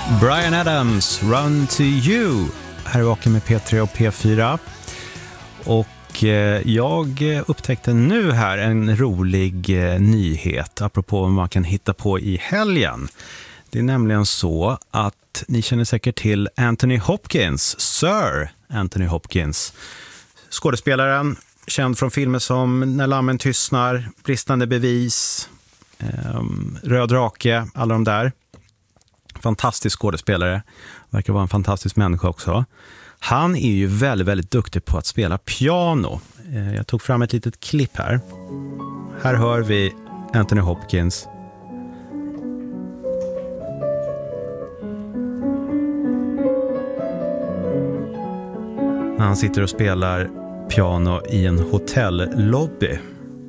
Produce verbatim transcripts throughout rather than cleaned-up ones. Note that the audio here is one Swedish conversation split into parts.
Bryan Adams, Run to You. Här är Vaken med P tre och P fyra. Och jag upptäckte nu här en rolig nyhet apropå vad man kan hitta på i helgen. Det är nämligen så att ni känner säkert till Anthony Hopkins, Sir Anthony Hopkins. Skådespelaren, känd från filmer som När lammen tystnar, Bristande bevis, Röd rake, alla de där. Fantastisk skådespelare, verkar vara en fantastisk människa också. Han är ju väldigt, väldigt duktig på att spela piano. Jag tog fram ett litet klipp här. Här hör vi Anthony Hopkins. När han sitter och spelar piano i en hotellobby.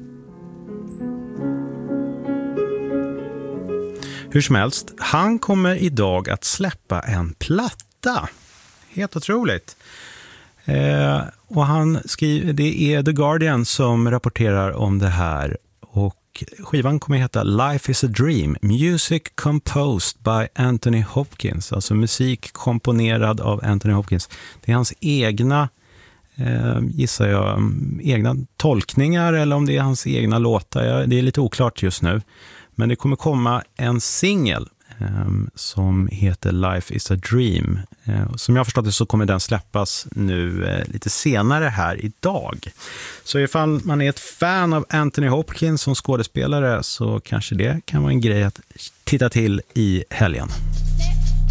Hur som helst, han kommer idag att släppa en platta. Helt otroligt. Eh, och han skriver, det är The Guardian som rapporterar om det här. Och skivan kommer att heta Life is a Dream. Music composed by Anthony Hopkins. Alltså musik komponerad av Anthony Hopkins. Det är hans egna, eh, gissar jag, egna tolkningar eller om det är hans egna låtar. Det är lite oklart just nu. Men det kommer komma en singel eh, som heter Life is a Dream. Eh, som jag har förstått det så kommer den släppas nu eh, lite senare här idag. Så ifall man är ett fan av Anthony Hopkins som skådespelare så kanske det kan vara en grej att titta till i helgen.